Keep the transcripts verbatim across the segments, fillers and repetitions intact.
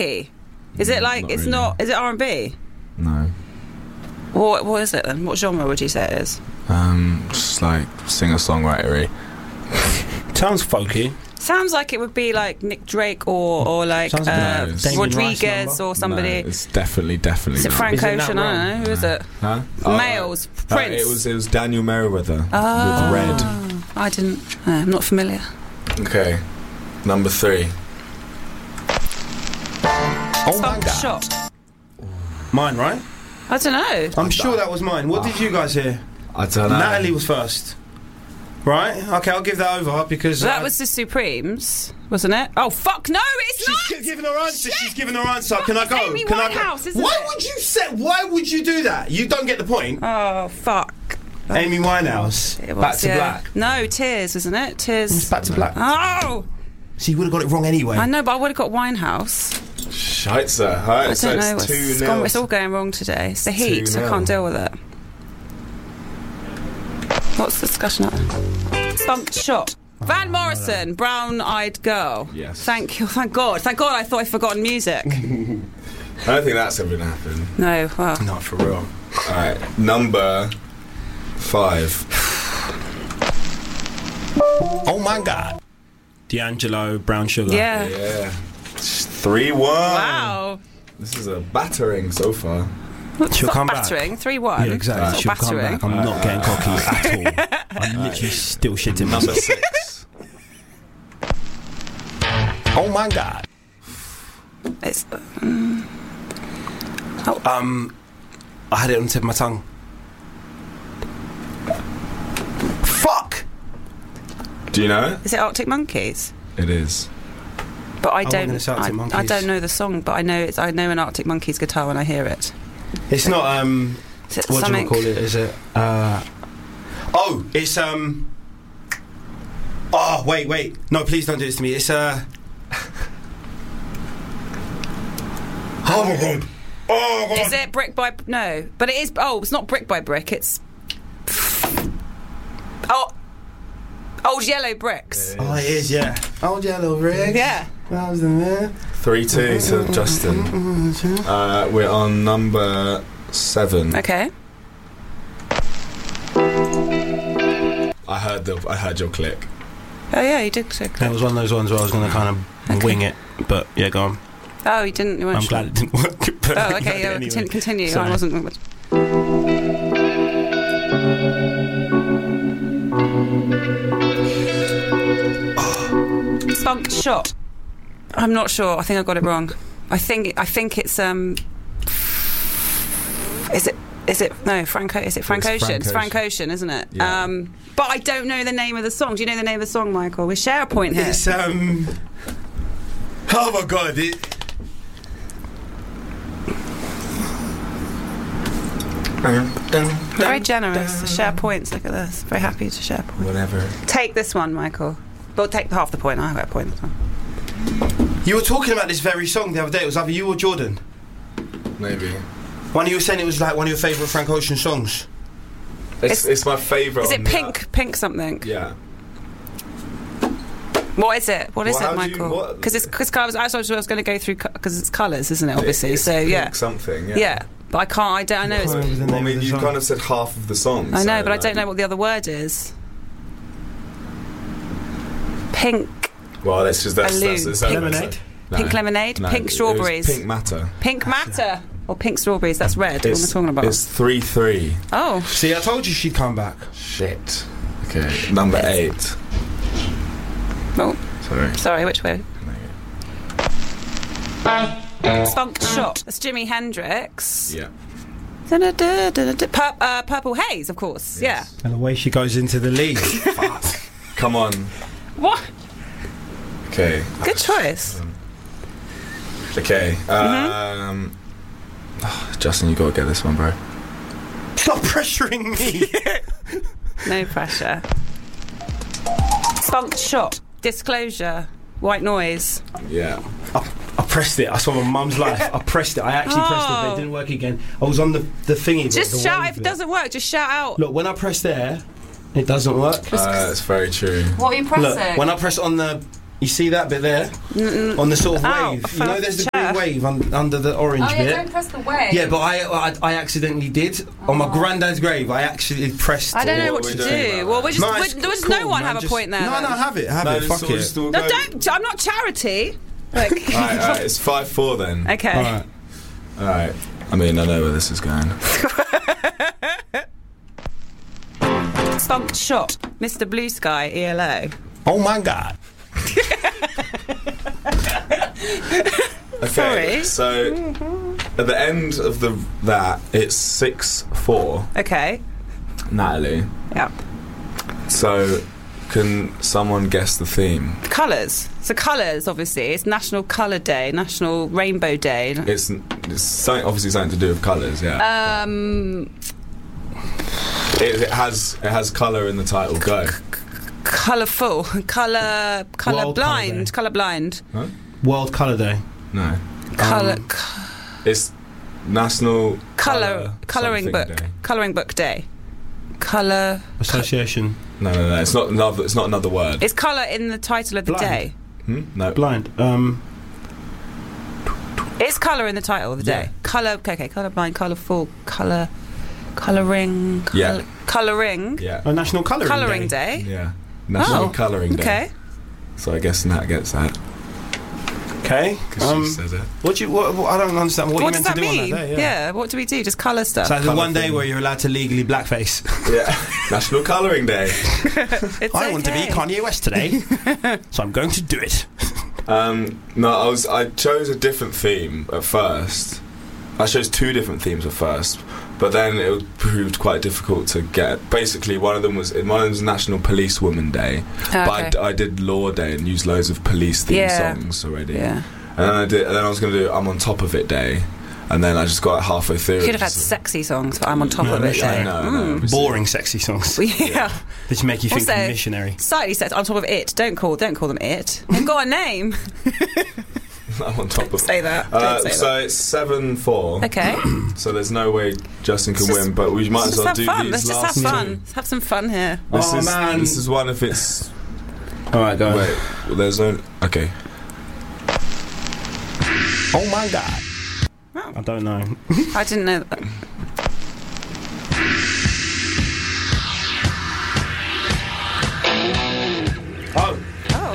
funky? Is it like Not it's really. not? Is it R and B? No. What what is it then? What genre would you say it is? Um, just like singer-songwritery. Sounds folky. Sounds like it would be like Nick Drake or or like Sounds like uh, a Damien Rice Rodriguez number. or somebody. No, it's definitely, definitely Is it not. Frank Is it Ocean? that I don't wrong? know. Who is it? Huh? Oh, Males. uh, Prince. it was it was Daniel Merriweather Oh. with Red. I didn't. Uh, I'm not familiar. Okay, number three. Oh my Funk god. shot. Mine, right? I don't know. I'm sure that was mine. What did you guys hear? I don't know. Natalie was first. Right? Okay, I'll give that over because That uh, was the Supremes, wasn't it? Oh fuck! No, it's She's not. giving her answer. Shit. She's giving her answer. Can I It's go? Amy Can I Winehouse, go? isn't Why it? would you say? Why would you do that? You don't get the point. Oh fuck! Amy Winehouse. It was, Back to yeah. Black. No, Tears, isn't it? Tears. It's Back to Black. Oh, So you would have got it wrong anyway. I know, but I would have got Winehouse. Scheitzer. I Alright, don't so know. it's It's, two gone, nil. it's all going wrong today. It's the heat. two So I nil. can't deal with it. What's the discussion up? Funk shot. Van Morrison, Brown Eyed Girl. Yes. Thank you. Thank God. Thank God. I thought I'd forgotten music. I don't think that's ever gonna happen. No. Well. Not for real. Alright, number five. Oh my god. D'Angelo, Brown Sugar. Yeah. Yeah. three one. Wow. This is a battering so far. It's She'll not come back. battering. three one. Yeah, exactly. It's She'll not come battering. back. I'm not getting cocky at all. I'm literally still shitting Number myself. six. Oh my god. It's. Um, Um, I had it on the tip of my tongue. Fuck. Do you know it? is it Arctic Monkeys? It is. But I I'm don't. gonna say Arctic I, Monkeys. I don't know the song, but I know it's. I know an Arctic Monkeys guitar when I hear it. It's not um. Is it What do you something? call it? Is it uh? Oh, it's um. Oh wait, wait. No, please don't do this to me. It's uh. Oh my god. Oh my god. Is it Brick by? No, but it is. Oh, it's not Brick by Brick. It's. Oh. Old Yellow Bricks. Oh, it is, yeah. Old yellow rig. Yeah. That was the man. three two to Justin. Uh, we're on number seven. Okay. I heard the. I heard your click. Oh yeah, you did. So That was one of those ones where I was going to kind of Okay. wing it, but yeah, go on. Oh, you didn't. You weren't I'm sure. glad it didn't work. But Oh, I'm okay. glad Yeah, it anyway. continue. continue. Sorry. I wasn't. Funk shot. I'm not sure. I think I got it wrong. I think. I think it's um. Is it? Is it? No, Frank. O- Is it Frank It's Ocean? Frank It's Frank Ocean. Ocean, isn't it? Yeah. Um. But I don't know the name of the song. Do you know the name of the song, Michael? We share a point here. It's um. Oh my god! It, Very generous. Share points. Look at this. Very happy to share points. Whatever. Take this one, Michael. Well, take half the point. I got a point this one. you were talking about this very song the other day. It was either you or Jordan. Maybe. One of you were saying it was like one of your favourite Frank Ocean songs. It's, It's- it's my favourite. Is on it the- pink? Pink something? Yeah. What is it? What is Well, it, how do you- Michael? what- Because it's because I was, I was, I was going to go through because it's colours, isn't it? Obviously, It's so pink yeah, something. Yeah. yeah. But I can't. I don't. I know. It's, What was the Well, I name mean, of the you song? kind of said half of the song. I know, so, but I don't like- know what the other word is. Pink, Well, that's just that's, Balloon. that's, that's, Pink- Lemonade? No. pink lemonade, No, pink it was strawberries, Pink matter. pink matter, or pink strawberries. That's red. What am I It's, talking about? it's three three. Oh, See, I told you she'd come back. Shit. Okay, number eight. oh, Sorry. sorry. Which way? Funk shot. That's Jimi Hendrix. Yeah. Da-da-da-da-da. Pur- uh, Purple Haze, of course. Yes. And the way she goes into the lead. Come on. Yeah. What? Okay. Good choice. Okay. Mm-hmm. Um. Justin, you gotta get this one, bro. Stop pressuring me. No pressure. Funk shot. Disclosure. White noise. Yeah. I, I pressed it. I saw my mum's life. I pressed it. I actually pressed it, but Oh. it didn't work again. I was on the, the thingy. bit, Just the shout wave if it bit. doesn't work. Just shout out. Look, when I press there, it doesn't work. Uh, it's very true. What are you Look, when I press on the You see that bit there? N- on the sort of ow, wave. I You fell know, off there's the the chair. green wave un- under the orange Oh yeah, bit. don't press the wave. Yeah, but I, I I accidentally did on my granddad's grave. I actually pressed. I don't know What what are to we doing do. about Well, that? we just No, we, it's does cool, no one man, have just- a point there? No, then? no, have it, have No, it. just Fuck all- it. just all No, go. don't. I'm not charity. Like, Alright, alright, it's five four then. okay. All right. Alright. I mean, I know where this is going. Spunk shot, Mister Blue Sky, E L O. Oh my god. Okay, Sorry. so at the end of the that, it's six four, Okay. Natalie. Yeah. So, can someone guess the theme? Colours. So colours, obviously. It's National Colour Day, National Rainbow Day. It's, it's something, obviously something to do with colours, yeah. Um, It, it has it has colour in the title. Go. colourful, colour, colour World blind, Colour colour blind, Huh? World Colour Day. No. colour, Um, It's National colour, colouring something book, Day. colouring book day, colour. Association. No, no, no. It's not another. It's not another word. It's colour in the title of the Blind. day. Hmm? No. Blind. Um. It's colour in the title of the Yeah. day. Colour, okay, okay, colour blind, colourful, colour, colouring, Yeah. colour, colouring, Yeah. A National Colouring colouring Day. day. Yeah. National Oh, Colouring Day. Okay. So I guess Nat gets that Okay. because Um. she says it. What do you? What, what, I don't understand. What, What you does meant that to do mean? on that day? Yeah. What do we do? Just colour stuff. So the one day Colourful. where you're allowed to legally blackface. Yeah. National Colouring Day. It's I want to be okay. Kanye West today, so I'm going to do it. Um, no, I was. I chose a different theme at first. I chose two different themes at first, but then it proved quite difficult to get. Basically, one of them was one of them was National Policewoman Day, Oh, but okay. I, d- I did Law Day and used loads of police theme Yeah. songs already. Yeah. And then I did. And then I was going to do I'm on Top of It Day, and then I just got halfway through. You and could have had just- sexy songs, but I'm on top No, of it. missionary. Day. No, no, Mm. no. Boring, sexy songs Yeah. that make you think Also- of missionary. Slightly sex on top of it. Don't call. Don't call them it. They've got a name. I'm on top of Say it. that. Don't Uh, say so that. it's seven four. Okay. So there's no way Justin can Let's just- win, but we might Let's as just well have do fun. these Let's just last have two. fun. Let's have some fun here. This Oh, is man. this is one if it's All right, go. wait. Well, there's no okay. Oh my god. Oh. I don't know. I didn't know that. Oh. Oh.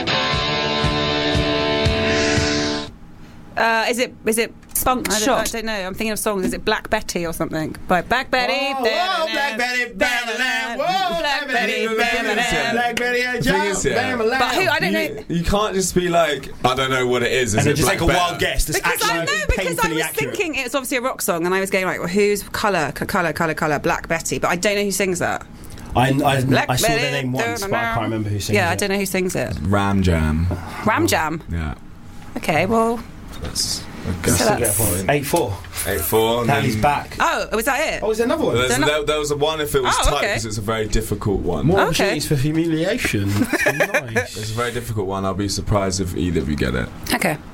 Uh, is it is it Spunk I don't- Shot? I don't know. I'm thinking of songs. Is it Black Betty or something? By Black Betty. Whoa, whoa, Black Betty, Bam-a-lam. Whoa, Black Betty, Bam-a-lam. Black Betty, a The thing is, job, yeah, Bam-a-lam. But who? I don't know. You, you can't just be like, I don't know what it is. Is And it then just Black take a Bear? wild guess. That's Because I actually know, because I painfully was accurate. thinking it's obviously a rock song, and I was going like, well, who's colour, c- colour, colour, colour, Black Betty, but I don't know who sings that. I, I, Black I saw Betty, their name once, but I can't remember who sings Yeah, I it. don't know who sings it. Ram Jam. Ram Jam. Yeah. Okay, well, That's I So guess that's- that's the point. eight four. Eight four. and Now he's then- back. oh, was that it? Oh, is there another one? There's, They're not- there, there was a one if it was Oh, tight okay. because it's a very difficult one. More Okay. opportunities for humiliation. It's Nice. a very difficult one. I'll be surprised if either of you get it. Okay.